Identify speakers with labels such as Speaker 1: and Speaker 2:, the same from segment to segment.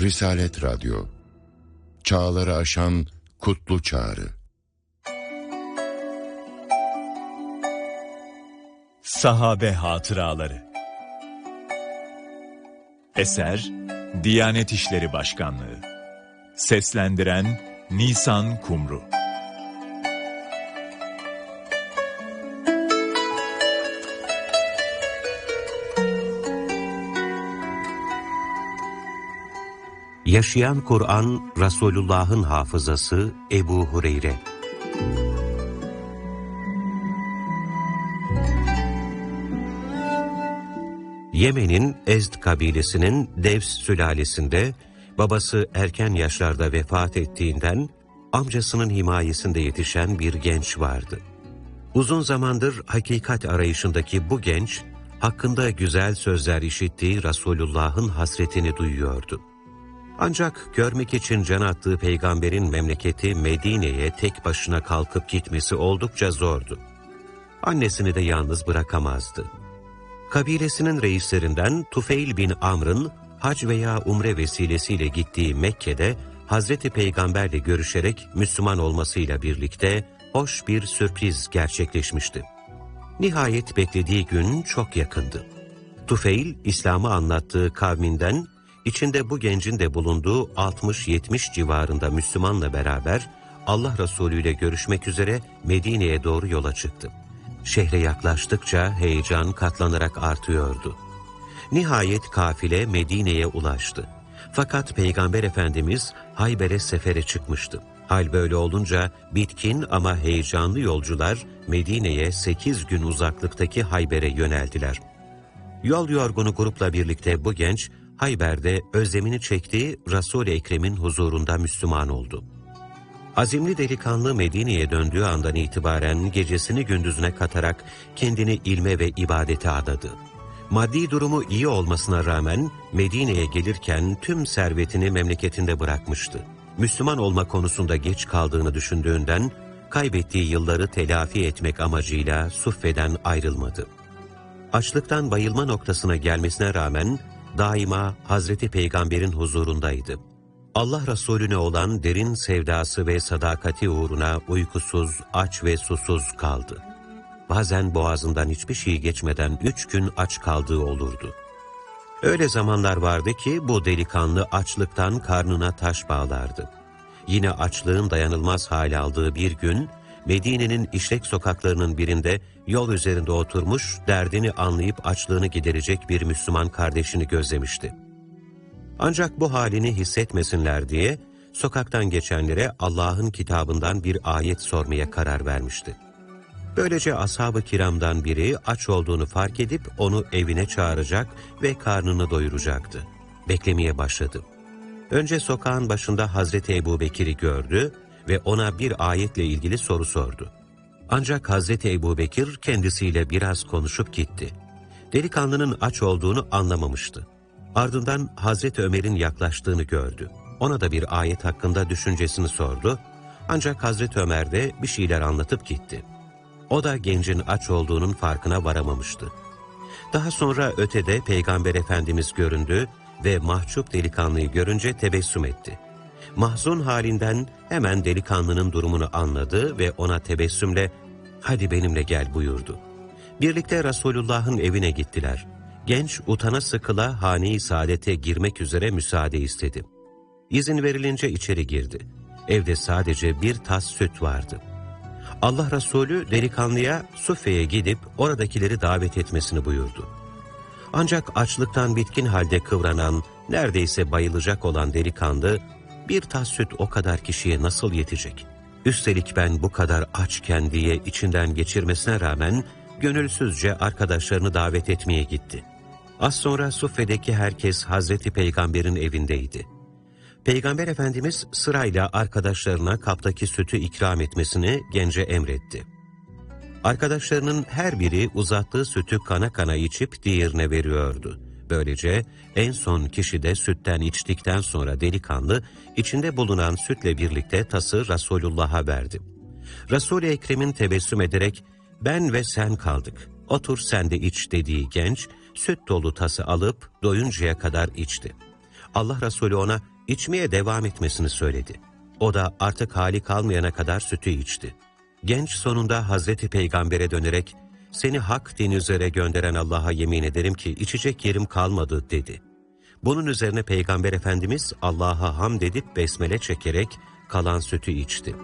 Speaker 1: Risalet Radyo, çağları aşan kutlu çağrı.
Speaker 2: Sahabe Hatıraları. Eser Diyanet İşleri Başkanlığı. Seslendiren Nisan Kumru.
Speaker 3: Yaşayan Kur'an, Resulullah'ın hafızası Ebu Hureyre. Yemen'in Ezd kabilesinin Devs sülalesinde babası erken yaşlarda vefat ettiğinden amcasının himayesinde yetişen bir genç vardı. Uzun zamandır hakikat arayışındaki bu genç, hakkında güzel sözler işittiği Resulullah'ın hasretini duyuyordu. Ancak görmek için can attığı peygamberin memleketi Medine'ye tek başına kalkıp gitmesi oldukça zordu. Annesini de yalnız bırakamazdı. Kabilesinin reislerinden Tufeil bin Amr'ın hac veya umre vesilesiyle gittiği Mekke'de Hazreti Peygamberle görüşerek Müslüman olmasıyla birlikte hoş bir sürpriz gerçekleşmişti. Nihayet beklediği gün çok yakındı. Tufeil, İslam'ı anlattığı kavminden, İçinde bu gencin de bulunduğu 60-70 civarında Müslümanla beraber Allah Resulü ile görüşmek üzere Medine'ye doğru yola çıktı. Şehre yaklaştıkça heyecan katlanarak artıyordu. Nihayet kafile Medine'ye ulaştı. Fakat Peygamber Efendimiz Hayber'e sefere çıkmıştı. Hal böyle olunca bitkin ama heyecanlı yolcular Medine'ye 8 gün uzaklıktaki Hayber'e yöneldiler. Yol yorgunu grupla birlikte bu genç, Hayber'de özlemini çektiği Resul-i Ekrem'in huzurunda Müslüman oldu. Azimli delikanlı Medine'ye döndüğü andan itibaren gecesini gündüzüne katarak kendini ilme ve ibadete adadı. Maddi durumu iyi olmasına rağmen Medine'ye gelirken tüm servetini memleketinde bırakmıştı. Müslüman olma konusunda geç kaldığını düşündüğünden kaybettiği yılları telafi etmek amacıyla Suffe'den ayrılmadı. Açlıktan bayılma noktasına gelmesine rağmen daima Hazreti Peygamber'in huzurundaydı. Allah Resulüne olan derin sevdası ve sadakati uğruna uykusuz, aç ve susuz kaldı. Bazen boğazından hiçbir şey geçmeden 3 gün aç kaldığı olurdu. Öyle zamanlar vardı ki bu delikanlı açlıktan karnına taş bağlardı. Yine açlığın dayanılmaz hale aldığı bir gün, Medine'nin işlek sokaklarının birinde yol üzerinde oturmuş, derdini anlayıp açlığını giderecek bir Müslüman kardeşini gözlemişti. Ancak bu halini hissetmesinler diye sokaktan geçenlere Allah'ın kitabından bir ayet sormaya karar vermişti. Böylece ashab-ı kiramdan biri aç olduğunu fark edip onu evine çağıracak ve karnını doyuracaktı. Beklemeye başladı. Önce sokağın başında Hazreti Ebubekir'i gördü ve ona bir ayetle ilgili soru sordu. Ancak Hazreti Ebubekir kendisiyle biraz konuşup gitti. Delikanlının aç olduğunu anlamamıştı. Ardından Hazreti Ömer'in yaklaştığını gördü. Ona da bir ayet hakkında düşüncesini sordu. Ancak Hazreti Ömer de bir şeyler anlatıp gitti. O da gencin aç olduğunun farkına varamamıştı. Daha sonra ötede Peygamber Efendimiz göründü ve mahcup delikanlıyı görünce tebessüm etti. Mahzun halinden hemen delikanlının durumunu anladı ve ona tebessümle "Hadi benimle gel" buyurdu. Birlikte Resulullah'ın evine gittiler. Genç utana sıkıla hane-i saadete girmek üzere müsaade istedi. İzin verilince içeri girdi. Evde sadece bir tas süt vardı. Allah Resulü delikanlıya Suffe'ye gidip oradakileri davet etmesini buyurdu. Ancak açlıktan bitkin halde kıvranan, neredeyse bayılacak olan delikanlı, bir tas süt o kadar kişiye nasıl yetecek? Üstelik ben bu kadar açken diye içinden geçirmesine rağmen gönülsüzce arkadaşlarını davet etmeye gitti. Az sonra Suffe'deki herkes Hazreti Peygamber'in evindeydi. Peygamber Efendimiz sırayla arkadaşlarına kaptaki sütü ikram etmesini gence emretti. Arkadaşlarının her biri uzattığı sütü kana kana içip diğerine veriyordu. Böylece en son kişi de sütten içtikten sonra delikanlı, içinde bulunan sütle birlikte tası Resulullah'a verdi. Resul-i Ekrem'in tebessüm ederek, "Ben ve sen kaldık, otur sen de iç" dediği genç, süt dolu tası alıp doyuncaya kadar içti. Allah Resulü ona, içmeye devam etmesini söyledi. O da artık hali kalmayana kadar sütü içti. Genç sonunda Hazreti Peygamber'e dönerek, "Seni hak dini üzere gönderen Allah'a yemin ederim ki içecek yerim kalmadı," dedi. Bunun üzerine Peygamber Efendimiz Allah'a hamd edip besmele çekerek kalan sütü içti.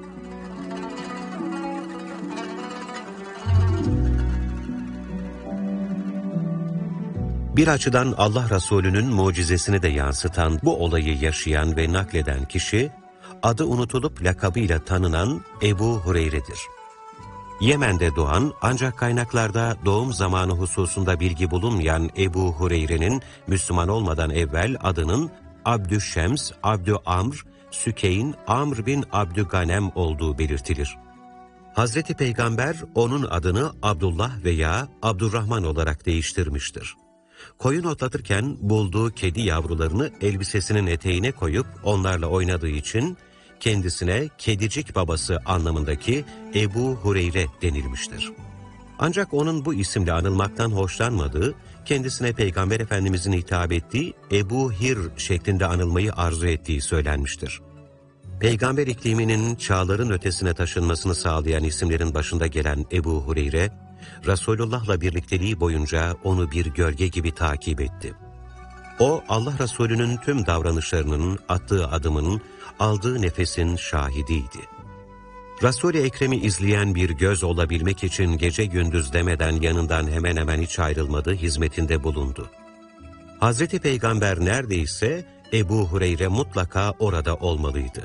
Speaker 3: Bir açıdan Allah Resulü'nün mucizesini de yansıtan bu olayı yaşayan ve nakleden kişi, adı unutulup lakabıyla tanınan Ebu Hureyre'dir. Yemen'de doğan ancak kaynaklarda doğum zamanı hususunda bilgi bulunmayan Ebu Hureyre'nin Müslüman olmadan evvel adının Abdüşşems, Abdüamr, Sükeyn, Amr bin Abdüganem olduğu belirtilir. Hazreti Peygamber onun adını Abdullah veya Abdurrahman olarak değiştirmiştir. Koyun otlatırken bulduğu kedi yavrularını elbisesinin eteğine koyup onlarla oynadığı için kendisine kedicik babası anlamındaki Ebu Hureyre denilmiştir. Ancak onun bu isimle anılmaktan hoşlanmadığı, kendisine Peygamber Efendimizin hitap ettiği Ebu Hir şeklinde anılmayı arzu ettiği söylenmiştir. Peygamber ikliminin çağların ötesine taşınmasını sağlayan isimlerin başında gelen Ebu Hureyre, Resulullah'la birlikteliği boyunca onu bir gölge gibi takip etti. O, Allah Resulü'nün tüm davranışlarının, attığı adımın, aldığı nefesin şahidiydi. Resul-i Ekrem'i izleyen bir göz olabilmek için gece gündüz demeden yanından hemen hemen hiç ayrılmadı, hizmetinde bulundu. Hazreti Peygamber neredeyse Ebu Hureyre mutlaka orada olmalıydı.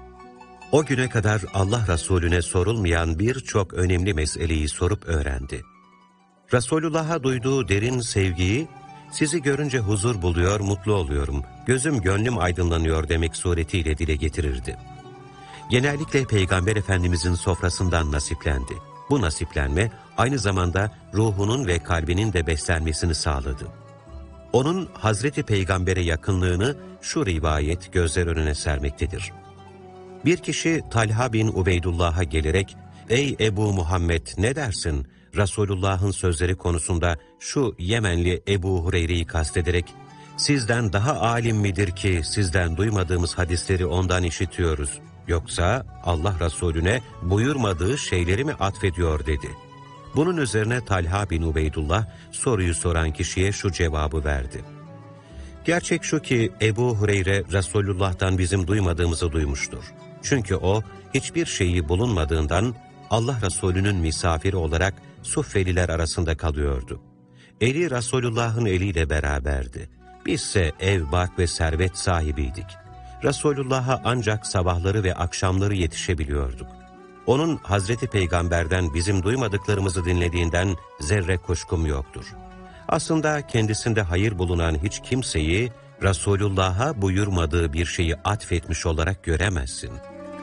Speaker 3: O güne kadar Allah Resulüne sorulmayan birçok önemli meseleyi sorup öğrendi. Resulullah'a duyduğu derin sevgiyi, "Sizi görünce huzur buluyor, mutlu oluyorum, gözüm gönlüm aydınlanıyor," demek suretiyle dile getirirdi. Genellikle Peygamber Efendimizin sofrasından nasiplendi. Bu nasiplenme aynı zamanda ruhunun ve kalbinin de beslenmesini sağladı. Onun Hazreti Peygamber'e yakınlığını şu rivayet gözler önüne sermektedir. Bir kişi Talha bin Ubeydullah'a gelerek, "Ey Ebu Muhammed, ne dersin?" Resulullah'ın sözleri konusunda şu Yemenli Ebu Hureyre'yi kastederek, "Sizden daha alim midir ki sizden duymadığımız hadisleri ondan işitiyoruz? Yoksa Allah Resulüne buyurmadığı şeyleri mi atfediyor?" dedi. Bunun üzerine Talha bin Ubeydullah soruyu soran kişiye şu cevabı verdi. "Gerçek şu ki Ebu Hureyre Resulullah'tan bizim duymadığımızı duymuştur. Çünkü o hiçbir şeyi bulunmadığından Allah Resulü'nün misafiri olarak Suffeliler arasında kalıyordu. Eli Resulullah'ın eliyle beraberdi. Bizse ev, bark ve servet sahibiydik. Resulullah'a ancak sabahları ve akşamları yetişebiliyorduk. Onun Hazreti Peygamber'den bizim duymadıklarımızı dinlediğinden zerre kuşkum yoktur. Aslında kendisinde hayır bulunan hiç kimseyi Resulullah'a buyurmadığı bir şeyi atfetmiş olarak göremezsin."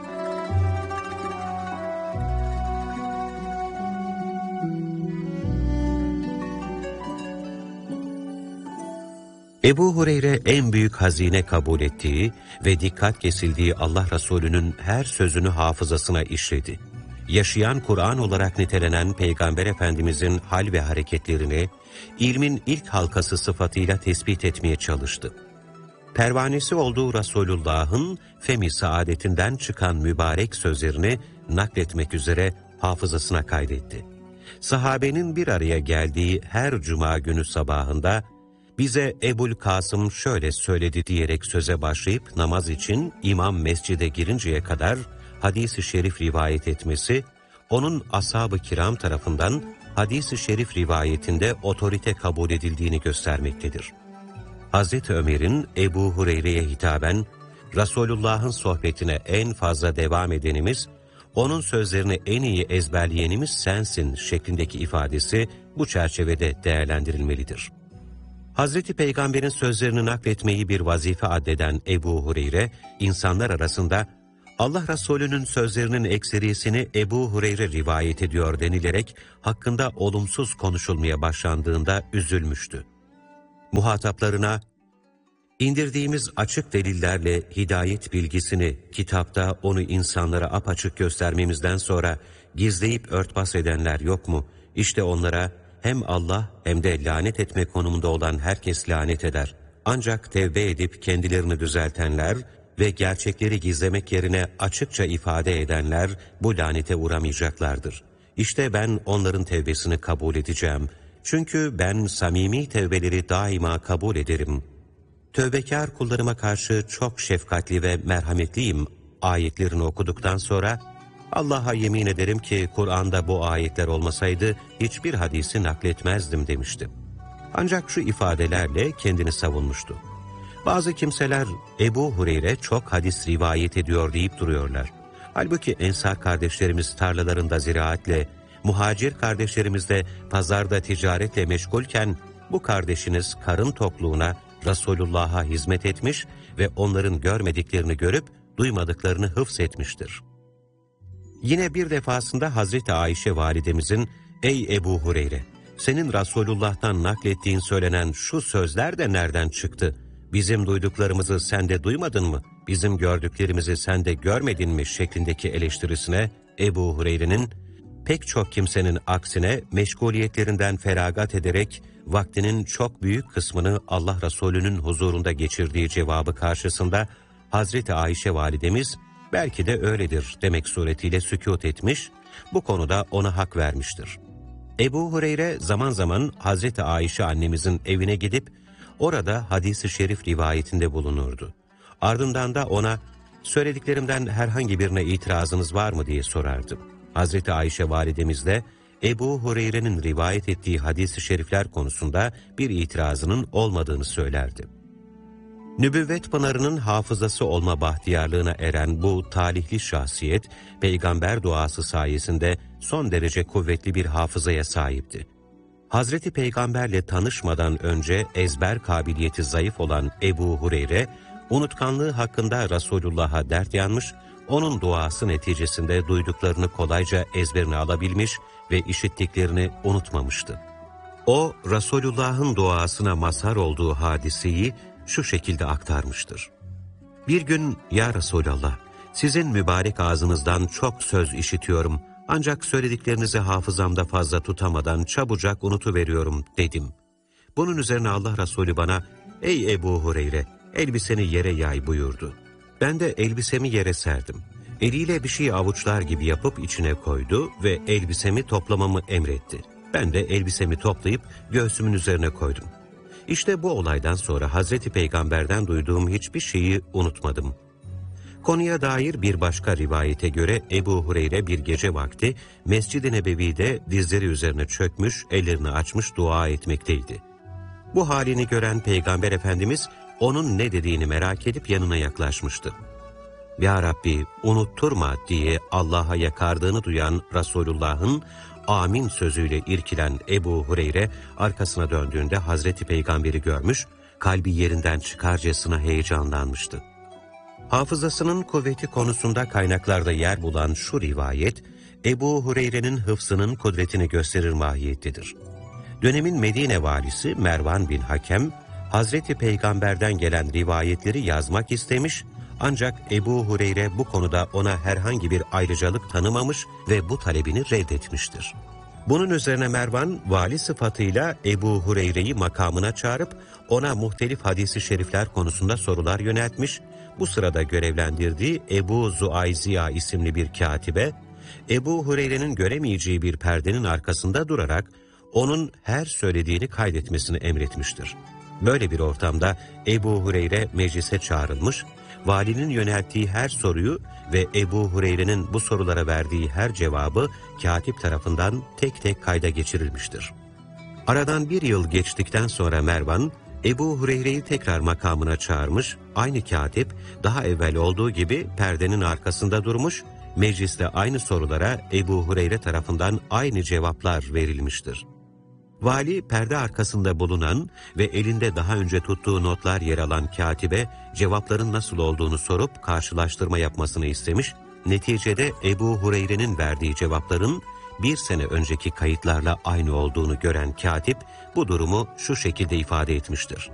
Speaker 3: Ebu Hureyre en büyük hazine kabul ettiği ve dikkat kesildiği Allah Resulü'nün her sözünü hafızasına işledi. Yaşayan Kur'an olarak nitelenen Peygamber Efendimizin hal ve hareketlerini ilmin ilk halkası sıfatıyla tespit etmeye çalıştı. Pervanesi olduğu Resulullah'ın femi saadetinden çıkan mübarek sözlerini nakletmek üzere hafızasına kaydetti. Sahabenin bir araya geldiği her cuma günü sabahında, "Bize Ebul Kasım şöyle söyledi," diyerek söze başlayıp namaz için imam mescide girinceye kadar hadis-i şerif rivayet etmesi, onun ashab-ı kiram tarafından hadis-i şerif rivayetinde otorite kabul edildiğini göstermektedir. Hazreti Ömer'in Ebu Hureyre'ye hitaben, "Resulullah'ın sohbetine en fazla devam edenimiz, onun sözlerini en iyi ezberleyenimiz sensin," şeklindeki ifadesi bu çerçevede değerlendirilmelidir. Hazreti Peygamber'in sözlerini nakletmeyi bir vazife addeden Ebu Hureyre, insanlar arasında Allah Resulü'nün sözlerinin ekseriyesini Ebu Hureyre rivayet ediyor denilerek hakkında olumsuz konuşulmaya başlandığında üzülmüştü. Muhataplarına, "İndirdiğimiz açık delillerle hidayet bilgisini kitapta onu insanlara apaçık göstermemizden sonra gizleyip örtbas edenler yok mu? İşte onlara hem Allah hem de lanet etme konumunda olan herkes lanet eder. Ancak tevbe edip kendilerini düzeltenler ve gerçekleri gizlemek yerine açıkça ifade edenler bu lanete uğramayacaklardır. İşte ben onların tevbesini kabul edeceğim. Çünkü ben samimi tevbeleri daima kabul ederim. Tövbekar kullarıma karşı çok şefkatli ve merhametliyim ayetlerini okuduktan sonra, Allah'a yemin ederim ki Kur'an'da bu ayetler olmasaydı hiçbir hadisi nakletmezdim demişti. Ancak şu ifadelerle kendini savunmuştu. Bazı kimseler Ebu Hureyre çok hadis rivayet ediyor deyip duruyorlar. Halbuki Ensar kardeşlerimiz tarlalarında ziraatle, muhacir kardeşlerimiz de pazarda ticaretle meşgulken bu kardeşiniz karın tokluğuna Resulullah'a hizmet etmiş ve onların görmediklerini görüp duymadıklarını hıfzetmiştir. Yine bir defasında Hazreti Ayşe validemizin, "Ey Ebu Hureyre, senin Resulullah'tan naklettiğin söylenen şu sözler de nereden çıktı? Bizim duyduklarımızı sen de duymadın mı? Bizim gördüklerimizi sen de görmedin mi?" şeklindeki eleştirisine Ebu Hureyre'nin, pek çok kimsenin aksine meşguliyetlerinden feragat ederek vaktinin çok büyük kısmını Allah Resulü'nün huzurunda geçirdiği cevabı karşısında Hazreti Ayşe validemiz, "Belki de öyledir" demek suretiyle sükût etmiş, bu konuda ona hak vermiştir. Ebu Hureyre zaman zaman Hazreti Ayşe annemizin evine gidip orada hadis-i şerif rivayetinde bulunurdu. Ardından da ona, "Söylediklerimden herhangi birine itirazınız var mı?" diye sorardı. Hazreti Ayşe validemiz de Ebu Hureyre'nin rivayet ettiği hadis-i şerifler konusunda bir itirazının olmadığını söylerdi. Nübüvvet pınarının hafızası olma bahtiyarlığına eren bu talihli şahsiyet, peygamber duası sayesinde son derece kuvvetli bir hafızaya sahipti. Hazreti Peygamberle tanışmadan önce ezber kabiliyeti zayıf olan Ebu Hureyre, unutkanlığı hakkında Resulullah'a dert yanmış, onun duası neticesinde duyduklarını kolayca ezberine alabilmiş ve işittiklerini unutmamıştı. O, Resulullah'ın duasına mazhar olduğu hadiseyi şu şekilde aktarmıştır. "Bir gün, ya Resulallah, sizin mübarek ağzınızdan çok söz işitiyorum, ancak söylediklerinizi hafızamda fazla tutamadan çabucak unutuveriyorum" dedim. Bunun üzerine Allah Resulü bana, "Ey Ebu Hureyre, elbiseni yere yay" buyurdu. Ben de elbisemi yere serdim. Eliyle bir şey avuçlar gibi yapıp içine koydu ve elbisemi toplamamı emretti. Ben de elbisemi toplayıp göğsümün üzerine koydum. İşte bu olaydan sonra Hazreti Peygamber'den duyduğum hiçbir şeyi unutmadım. Konuya dair bir başka rivayete göre Ebu Hureyre bir gece vakti Mescid-i Nebevi'de dizleri üzerine çökmüş, ellerini açmış dua etmekteydi. Bu halini gören Peygamber Efendimiz onun ne dediğini merak edip yanına yaklaşmıştı. "Ya Rabbi, unutturma" diye Allah'a yakardığını duyan Resulullah'ın "Amin" sözüyle irkilen Ebu Hureyre arkasına döndüğünde Hazreti Peygamber'i görmüş, kalbi yerinden çıkarcasına heyecanlanmıştı. Hafızasının kuvveti konusunda kaynaklarda yer bulan şu rivayet, Ebu Hureyre'nin hıfzının kudretini gösterir mahiyettedir. Dönemin Medine valisi Mervan bin Hakem, Hazreti Peygamber'den gelen rivayetleri yazmak istemiş, ancak Ebu Hureyre bu konuda ona herhangi bir ayrıcalık tanımamış ve bu talebini reddetmiştir. Bunun üzerine Mervan, vali sıfatıyla Ebu Hureyre'yi makamına çağırıp ona muhtelif hadis-i şerifler konusunda sorular yöneltmiş, bu sırada görevlendirdiği Ebu Zuayziya isimli bir katibe, Ebu Hureyre'nin göremeyeceği bir perdenin arkasında durarak onun her söylediğini kaydetmesini emretmiştir. Böyle bir ortamda Ebu Hureyre meclise çağrılmış, valinin yönelttiği her soruyu ve Ebu Hureyre'nin bu sorulara verdiği her cevabı katip tarafından tek tek kayda geçirilmiştir. Aradan bir yıl geçtikten sonra Mervan, Ebu Hureyre'yi tekrar makamına çağırmış, aynı katip daha evvel olduğu gibi perdenin arkasında durmuş, mecliste aynı sorulara Ebu Hureyre tarafından aynı cevaplar verilmiştir. Vali perde arkasında bulunan ve elinde daha önce tuttuğu notlar yer alan katibe cevapların nasıl olduğunu sorup karşılaştırma yapmasını istemiş, neticede Ebu Hureyre'nin verdiği cevapların bir sene önceki kayıtlarla aynı olduğunu gören katip bu durumu şu şekilde ifade etmiştir.